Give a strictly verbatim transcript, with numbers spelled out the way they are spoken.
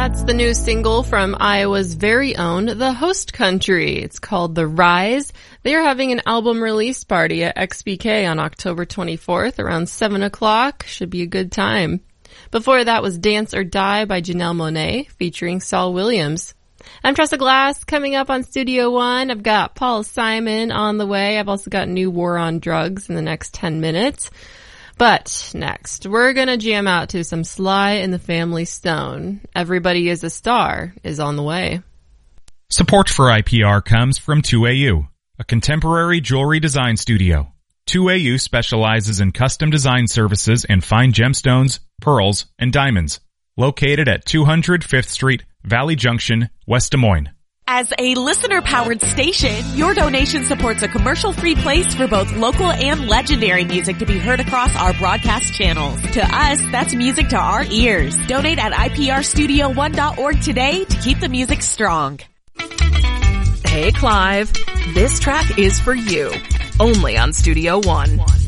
That's the new single from Iowa's very own The Host Country. It's called The Rise. They are having an album release party at X B K on October twenty-fourth around seven o'clock. Should be a good time. Before that was Dance or Die by Janelle Monáe featuring Saul Williams. I'm Tressa Glass. Coming up on Studio One, I've got Paul Simon on the way. I've also got New War on Drugs in the next ten minutes. But next, we're gonna jam out to some Sly and the Family Stone. Everybody is a Star is on the way. Support for I P R comes from two A U, a contemporary jewelry design studio. two A U specializes in custom design services and fine gemstones, pearls, and diamonds. Located at two hundred Fifth Street, Valley Junction, West Des Moines. As a listener-powered station, your donation supports a commercial-free place for both local and legendary music to be heard across our broadcast channels. To us, that's music to our ears. Donate at I P R studio one dot org today to keep the music strong. Hey, Clive. This track is for you. Only on Studio One.